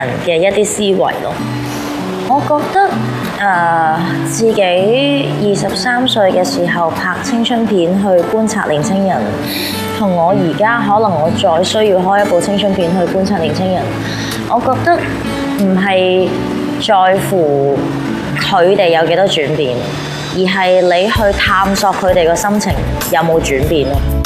嘅一啲思維咯。我覺得自己23歲嘅時候拍青春片去觀察年輕人，同我而家可能我再需要開一部青春片去觀察年輕人，我覺得唔係在乎佢哋有幾多轉變，而係你去探索佢哋個心情有冇轉變咯。